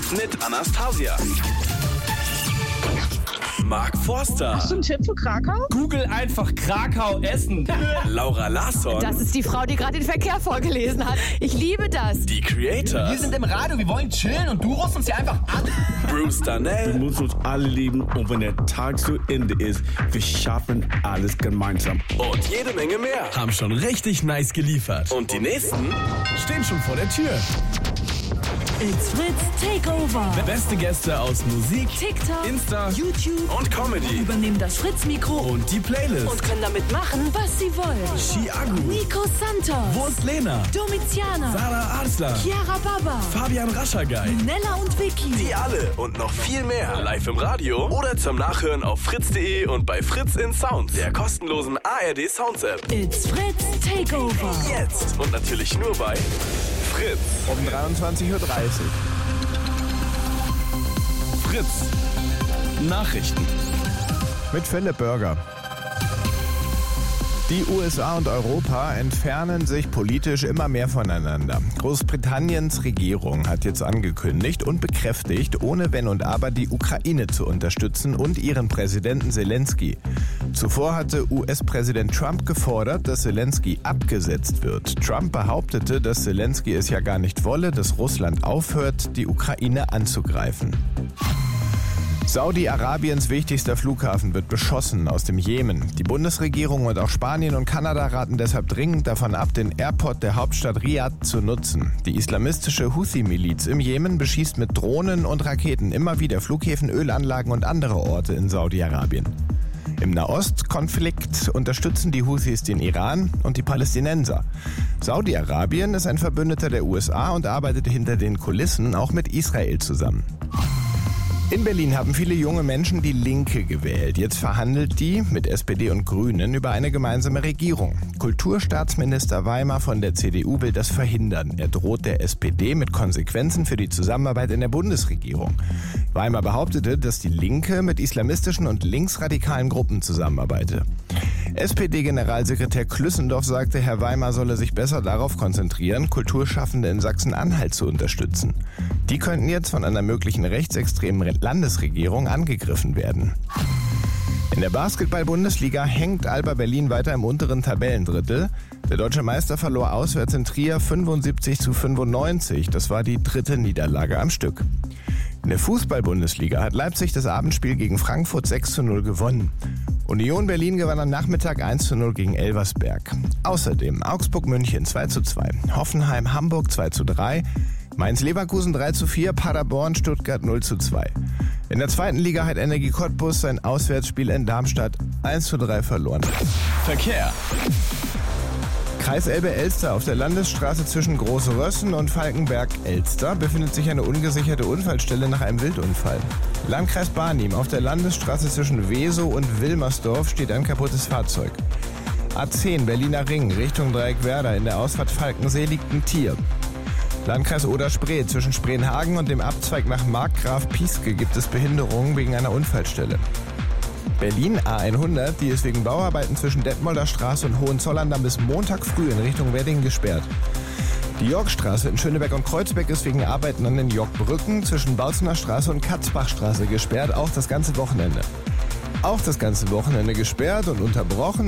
mit Anastasia. Mark Forster. Hast du einen Tipp für Krakau? Google einfach Krakau essen. Laura Larsson. Das ist die Frau, die gerade den Verkehr vorgelesen hat. Ich liebe das. Die Creator. Wir sind im Radio, wir wollen chillen und du rufst uns hier einfach an. Bruce Wir Darnell. müssen uns alle lieben und wenn der Tag zu Ende ist, wir schaffen alles gemeinsam. Und jede Menge mehr. Haben schon richtig nice geliefert. Und die nächsten Stehen schon vor der Tür. It's Fritz Takeover. Beste Gäste aus Musik, TikTok, Insta YouTube und Comedy. übernehmen das Fritz-Mikro und die Playlist. und können damit machen, was sie wollen. Chiago, Nico Santos, Wurst Lena, Domiziana, Sarah Arslan, Chiara Baba, Fabian Raschagay. Nella und Vicky. Die alle und noch viel mehr. Live im Radio oder zum Nachhören auf fritz.de und bei Fritz in Sounds, der kostenlosen ARD Sounds App. It's Fritz Takeover. Jetzt und natürlich nur bei Fritz. Um 23.30 Uhr. Fritz. Nachrichten. Mit Philipp Bürger. Die USA und Europa entfernen sich politisch immer mehr voneinander. Großbritanniens Regierung hat jetzt angekündigt und bekräftigt, ohne Wenn und Aber die Ukraine zu unterstützen und ihren Präsidenten Zelensky. Zuvor hatte US-Präsident Trump gefordert, dass Zelensky abgesetzt wird. Trump behauptete, dass Zelensky es ja gar nicht wolle, dass Russland aufhört, die Ukraine anzugreifen. Saudi-Arabiens wichtigster Flughafen wird beschossen aus dem Jemen. Die Bundesregierung und auch Spanien und Kanada raten deshalb dringend davon ab, den Airport der Hauptstadt Riad zu nutzen. Die islamistische Houthi-Miliz im Jemen beschießt mit Drohnen und Raketen immer wieder Flughäfen, Ölanlagen und andere Orte in Saudi-Arabien. Im Nahostkonflikt unterstützen die Houthis den Iran und die Palästinenser. Saudi-Arabien ist ein Verbündeter der USA und arbeitet hinter den Kulissen auch mit Israel zusammen. In Berlin haben viele junge Menschen die Linke gewählt. Jetzt verhandelt die mit SPD und Grünen über eine gemeinsame Regierung. Kulturstaatsminister Weimar von der CDU will das verhindern. Er droht der SPD mit Konsequenzen für die Zusammenarbeit in der Bundesregierung. Weimar behauptete, dass die Linke mit islamistischen und linksradikalen Gruppen zusammenarbeite. SPD-Generalsekretär Klüssendorf sagte, Herr Weimar solle sich besser darauf konzentrieren, Kulturschaffende in Sachsen-Anhalt zu unterstützen. Die könnten jetzt von einer möglichen rechtsextremen Landesregierung angegriffen werden. In der Basketball-Bundesliga hängt Alba Berlin weiter im unteren Tabellendrittel. Der deutsche Meister verlor auswärts in Trier 75-95. Das war die dritte Niederlage am Stück. In der Fußball-Bundesliga hat Leipzig das Abendspiel gegen Frankfurt 6:0 gewonnen. Union Berlin gewann am Nachmittag 1:0 gegen Elversberg. Außerdem Augsburg-München 2:2, Hoffenheim-Hamburg 2:3, Mainz-Leverkusen 3:4, Paderborn-Stuttgart 0:2. In der zweiten Liga hat Energie Cottbus sein Auswärtsspiel in Darmstadt 1:3 verloren. Verkehr. Kreis Elbe-Elster. Auf der Landesstraße zwischen Großrössen und Falkenberg-Elster befindet sich eine ungesicherte Unfallstelle nach einem Wildunfall. Landkreis Barnim. Auf der Landesstraße zwischen Wesow und Wilmersdorf steht ein kaputtes Fahrzeug. A10 Berliner Ring Richtung Dreieckwerder. In der Ausfahrt Falkensee liegt ein Tier. Landkreis Oder-Spree. Zwischen Spreenhagen und dem Abzweig nach Markgraf Pieske gibt es Behinderungen wegen einer Unfallstelle. Berlin A100, die ist wegen Bauarbeiten zwischen Detmolder Straße und Hohenzollern bis Montag früh in Richtung Wedding gesperrt. Die Yorkstraße in Schöneberg und Kreuzberg ist wegen Arbeiten an den Yorkbrücken zwischen Bautzener Straße und Katzbachstraße gesperrt, auch das ganze Wochenende. Auch das ganze Wochenende gesperrt und unterbrochen